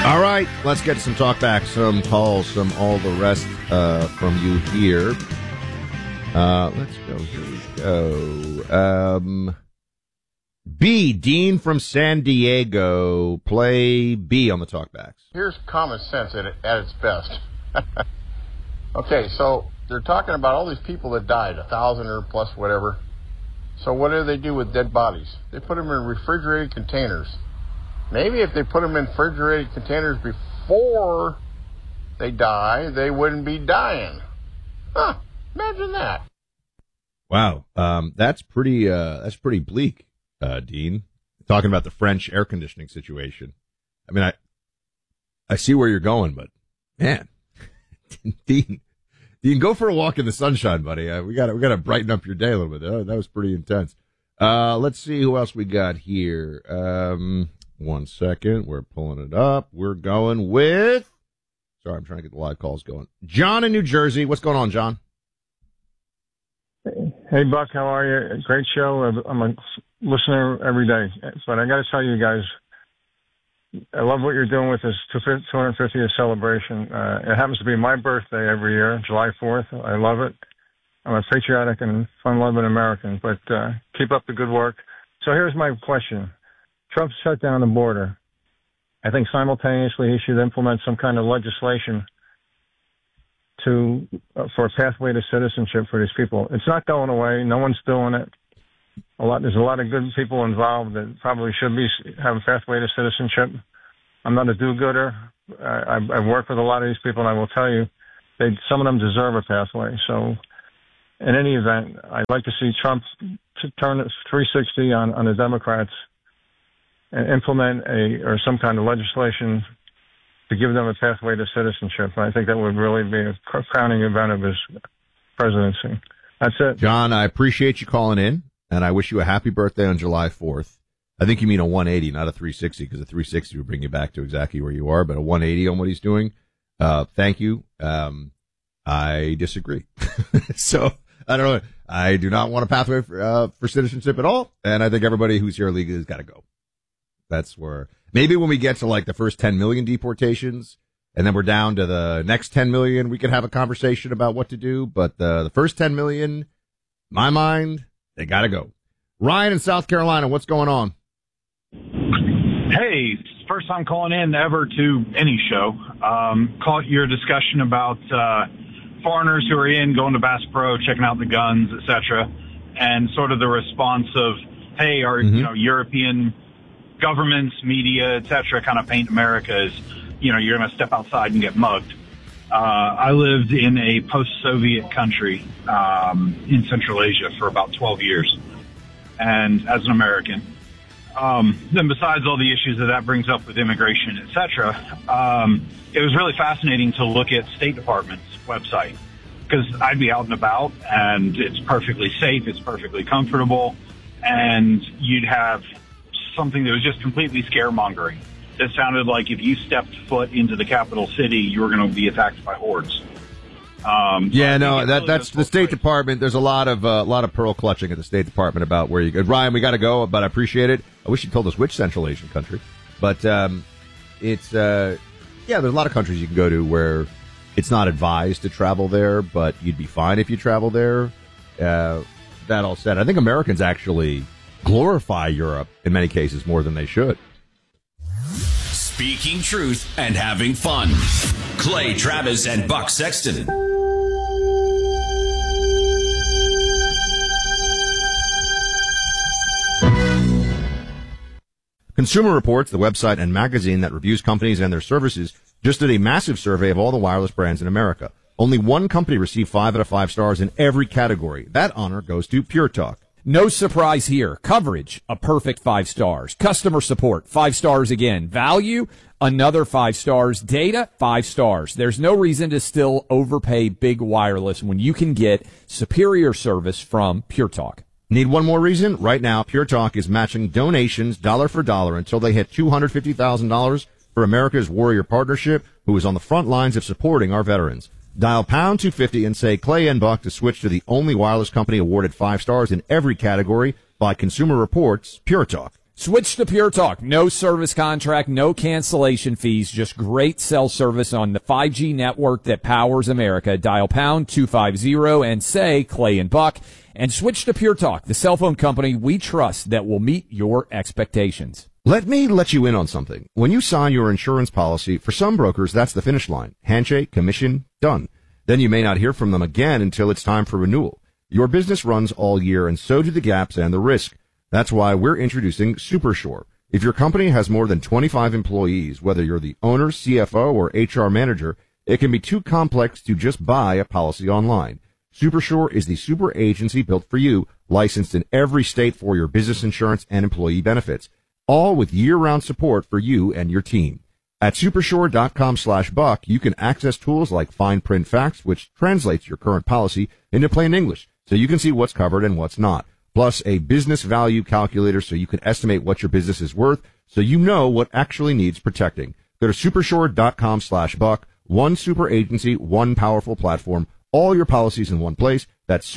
All right, let's get some talk back, some calls, some all the rest from you here. Let's go. Here we go. B, Dean from San Diego. Play B on the talkbacks. Here's common sense at its best. Okay, so they're talking about all these people that died, 1,000 or plus whatever. So what do they do with dead bodies? They put them in refrigerated containers. Maybe if they put them in refrigerated containers before they die, they wouldn't be dying. Huh, imagine that. Wow, that's pretty bleak, Dean. Talking about the French air conditioning situation. I mean, I see where you're going, but man, Dean, go for a walk in the sunshine, buddy. We got to brighten up your day a little bit. That was pretty intense. Let's see who else we got here. 1 second, we're pulling it up. We're going with. Sorry, I'm trying to get the live calls going. John in New Jersey. What's going on, John? Hey, Buck, how are you? Great show. I'm a listener every day. But I got to tell you guys, I love what you're doing with this 250th celebration. It happens to be my birthday every year, July 4th. I love it. I'm a patriotic and fun-loving American, but keep up the good work. So here's my question. Trump shut down the border. I think simultaneously he should implement some kind of legislation for a pathway to citizenship for these people. It's not going away. No one's doing it. There's a lot of good people involved that probably should have a pathway to citizenship. I'm not a do-gooder. I've worked with a lot of these people, and I will tell you, some of them deserve a pathway. So, in any event, I'd like to see Trump turn 360 on the Democrats and implement some kind of legislation to give them a pathway to citizenship. I think that would really be a crowning event of his presidency. That's it. John, I appreciate you calling in, and I wish you a happy birthday on July 4th. I think you mean a 180, not a 360, because a 360 would bring you back to exactly where you are, but a 180 on what he's doing. Thank you. I disagree. So, I don't know. I do not want a pathway for citizenship at all, and I think everybody who's here illegally has got to go. That's where maybe when we get to like the first 10 million deportations and then we're down to the next 10 million, we could have a conversation about what to do. But the first 10 million, my mind, they got to go. Ryan in South Carolina, what's going on? Hey, first time calling in ever to any show. Caught your discussion about foreigners who are going to Bass Pro, checking out the guns, etc., and sort of the response of, hey, are European governments, media, etc., kind of paint America as, you're going to step outside and get mugged. I lived in a post-Soviet country in Central Asia for about 12 years, and as an American. Then besides all the issues that brings up with immigration, etc., it was really fascinating to look at State Department's website, because I'd be out and about, and it's perfectly safe, it's perfectly comfortable, and you'd have something that was just completely scaremongering. It sounded like if you stepped foot into the capital city, you were going to be attacked by hordes. That's the State Department. There's a lot of pearl clutching at the State Department about where you go. Ryan, we got to go, but I appreciate it. I wish you told us which Central Asian country, but there's a lot of countries you can go to where it's not advised to travel there, but you'd be fine if you travel there. That all said, I think Americans actually glorify Europe in many cases more than they should. Speaking truth and having fun. Clay Travis and Buck Sexton. Consumer Reports, the website and magazine that reviews companies and their services, just did a massive survey of all the wireless brands in America. Only one company received 5 out of 5 stars in every category. That honor goes to Pure Talk. No surprise here. Coverage, a perfect 5 stars. Customer support, 5 stars again. Value, another 5 stars. Data, 5 stars. There's no reason to still overpay big wireless when you can get superior service from Pure Talk. Need one more reason? Right now, Pure Talk is matching donations dollar for dollar until they hit $250,000 for America's Warrior Partnership, who is on the front lines of supporting our veterans. Dial pound 250 and say Clay and Buck to switch to the only wireless company awarded 5 stars in every category by Consumer Reports, Pure Talk. Switch to Pure Talk. No service contract, no cancellation fees, just great cell service on the 5G network that powers America. Dial pound 250 and say Clay and Buck, and switch to Pure Talk, the cell phone company we trust that will meet your expectations. Let me let you in on something. When you sign your insurance policy, for some brokers, that's the finish line. Handshake, commission, done. Then you may not hear from them again until it's time for renewal. Your business runs all year, and so do the gaps and the risk. That's why we're introducing SuperSure. If your company has more than 25 employees, whether you're the owner, CFO, or HR manager, it can be too complex to just buy a policy online. SuperSure is the super agency built for you, licensed in every state for your business insurance and employee benefits, all with year-round support for you and your team. At supersure.com/buck, you can access tools like fine print facts, which translates your current policy into plain English, so you can see what's covered and what's not. Plus a business value calculator so you can estimate what your business is worth, so you know what actually needs protecting. Go to supersure.com/buck. One super agency, one powerful platform, all your policies in one place. That's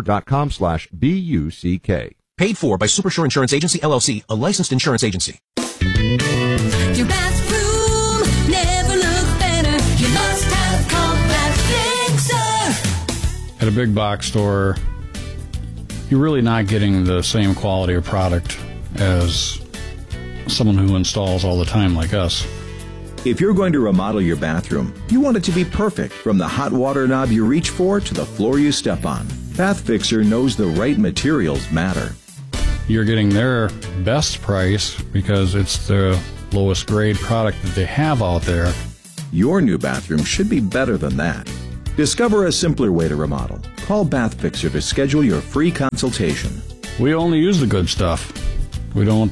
supersure.com/BUCK. Paid for by Supersure Insurance Agency, LLC, a licensed insurance agency. Your bathroom never looked better. You must have Compact Fixer. At a big box store, you're really not getting the same quality of product as someone who installs all the time like us. If you're going to remodel your bathroom, you want it to be perfect, from the hot water knob you reach for to the floor you step on. Bath Fixer knows the right materials matter. You're getting their best price because it's the lowest grade product that they have out there. Your new bathroom should be better than that. Discover a simpler way to remodel. Call Bath Fixer to schedule your free consultation. We only use the good stuff. We don't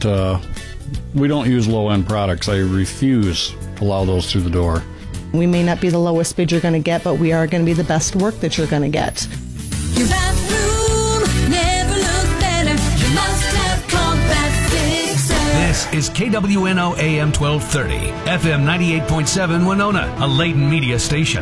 use low-end products. I refuse to allow those through the door. We may not be the lowest bid you're going to get, but we are going to be the best work that you're going to get. Your bathroom never looked better. You must have Compact Fixer. This is KWNO AM 1230, FM 98.7 Winona, a Layton media station.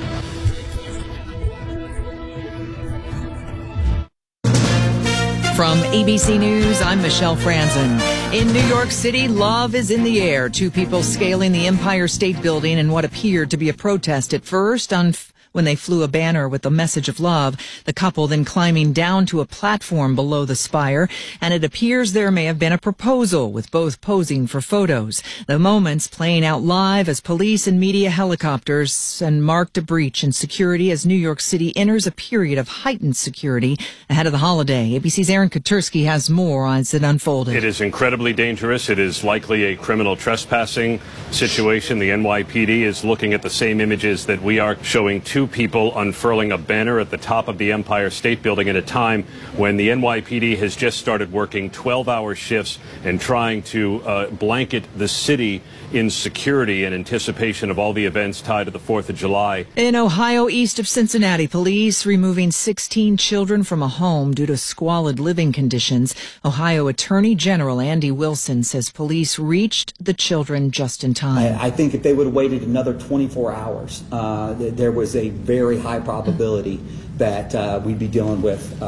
From ABC News, I'm Michelle Franzen. In New York City, love is in the air. Two people scaling the Empire State Building in what appeared to be a protest at first when they flew a banner with the message of love. The couple then climbing down to a platform below the spire, and it appears there may have been a proposal, with both posing for photos. The moments playing out live as police and media helicopters and marked a breach in security as New York City enters a period of heightened security ahead of the holiday. ABC's Aaron Katursky has more as it unfolded. It is incredibly dangerous. It is likely a criminal trespassing situation. The NYPD is looking at the same images that we are showing. Two people unfurling a banner at the top of the Empire State Building at a time when the NYPD has just started working 12-hour shifts and trying to blanket the city in security in anticipation of all the events tied to the 4th of July. In Ohio, east of Cincinnati, police removing 16 children from a home due to squalid living conditions. Ohio Attorney General Andy Wilson says police reached the children just in time. I think if they would have waited another 24 hours, there was a very high probability that we'd be dealing with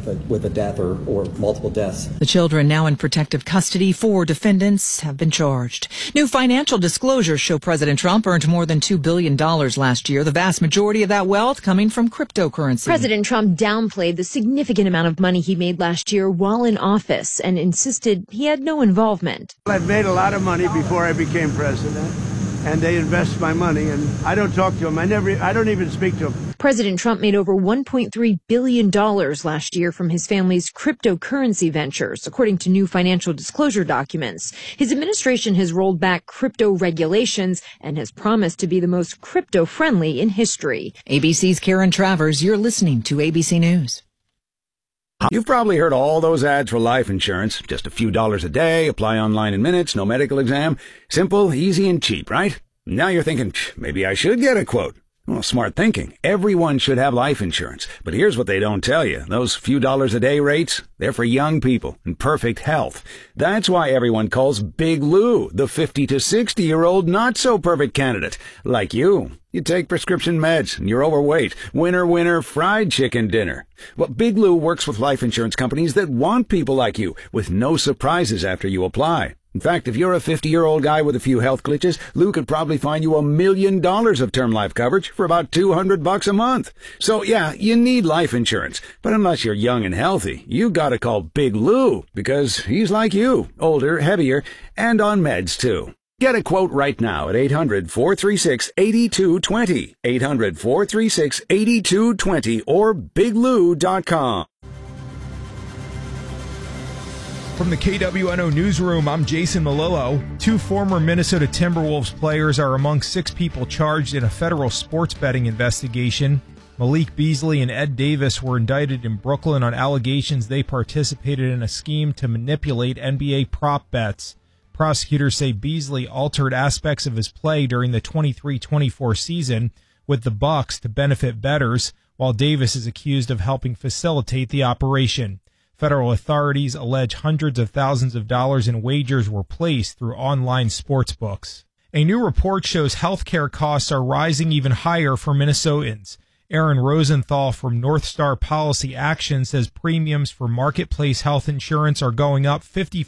a death or multiple deaths. The children now in protective custody. 4 defendants have been charged. New financial disclosures show President Trump earned more than $2 billion last year, the vast majority of that wealth coming from cryptocurrency. President Trump downplayed the significant amount of money he made last year while in office and insisted he had no involvement. I've made a lot of money before I became president, and they invest my money, and I don't talk to them. I don't even speak to them. President Trump made over $1.3 billion last year from his family's cryptocurrency ventures, according to new financial disclosure documents. His administration has rolled back crypto regulations and has promised to be the most crypto-friendly in history. ABC's Karen Travers, you're listening to ABC News. You've probably heard all those ads for life insurance. Just a few dollars a day, apply online in minutes, no medical exam. Simple, easy, and cheap, right? Now you're thinking, maybe I should get a quote. Well, smart thinking. Everyone should have life insurance. But here's what they don't tell you. Those few dollars a day rates, they're for young people in perfect health. That's why everyone calls Big Lou the 50 to 60-year-old not-so-perfect candidate. Like you. You take prescription meds and you're overweight. Winner, winner, fried chicken dinner. Well, Big Lou works with life insurance companies that want people like you with no surprises after you apply. In fact, if you're a 50-year-old guy with a few health glitches, Lou could probably find you $1 million of term life coverage for about $200 a month. So yeah, you need life insurance. But unless you're young and healthy, you gotta call Big Lou because he's like you, older, heavier, and on meds too. Get a quote right now at 800-436-8220. 800-436-8220 or biglou.com. From the KWNO Newsroom, I'm Jason Malillo. 2 former Minnesota Timberwolves players are among 6 people charged in a federal sports betting investigation. Malik Beasley and Ed Davis were indicted in Brooklyn on allegations they participated in a scheme to manipulate NBA prop bets. Prosecutors say Beasley altered aspects of his play during the 23-24 season with the Bucks to benefit bettors, while Davis is accused of helping facilitate the operation. Federal authorities allege hundreds of thousands of dollars in wagers were placed through online sports books. A new report shows healthcare costs are rising even higher for Minnesotans. Aaron Rosenthal from North Star Policy Action says premiums for marketplace health insurance are going up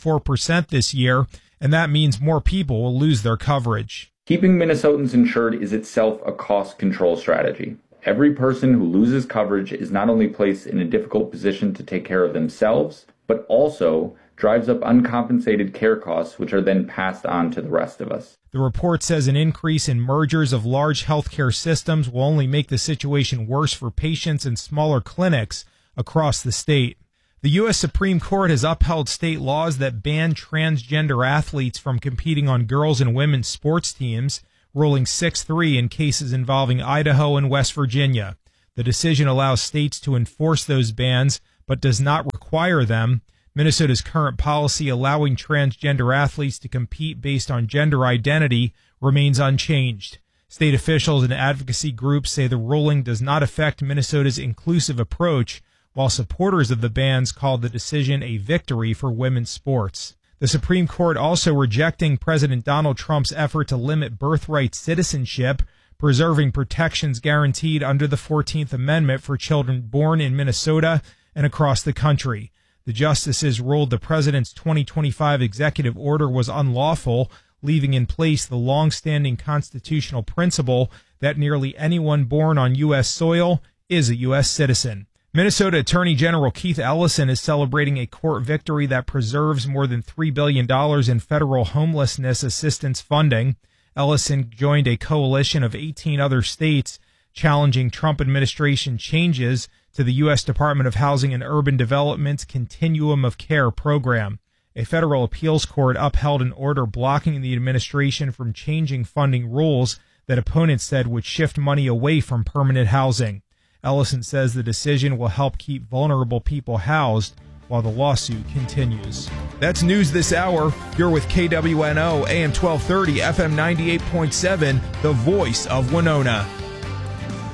54% this year, and that means more people will lose their coverage. Keeping Minnesotans insured is itself a cost control strategy. Every person who loses coverage is not only placed in a difficult position to take care of themselves, but also drives up uncompensated care costs, which are then passed on to the rest of us. The report says an increase in mergers of large healthcare systems will only make the situation worse for patients in smaller clinics across the state. The U.S. Supreme Court has upheld state laws that ban transgender athletes from competing on girls' and women's sports teams, ruling 6-3 in cases involving Idaho and West Virginia. The decision allows states to enforce those bans, but does not require them. Minnesota's current policy allowing transgender athletes to compete based on gender identity remains unchanged. State officials and advocacy groups say the ruling does not affect Minnesota's inclusive approach, while supporters of the bans called the decision a victory for women's sports. The Supreme Court also rejecting President Donald Trump's effort to limit birthright citizenship, preserving protections guaranteed under the 14th Amendment for children born in Minnesota and across the country. The justices ruled the president's 2025 executive order was unlawful, leaving in place the long-standing constitutional principle that nearly anyone born on U.S. soil is a U.S. citizen. Minnesota Attorney General Keith Ellison is celebrating a court victory that preserves more than $3 billion in federal homelessness assistance funding. Ellison joined a coalition of 18 other states challenging Trump administration changes to the U.S. Department of Housing and Urban Development's Continuum of Care program. A federal appeals court upheld an order blocking the administration from changing funding rules that opponents said would shift money away from permanent housing. Ellison says the decision will help keep vulnerable people housed while the lawsuit continues. That's news this hour. You're with KWNO, AM 1230, FM 98.7, the voice of Winona.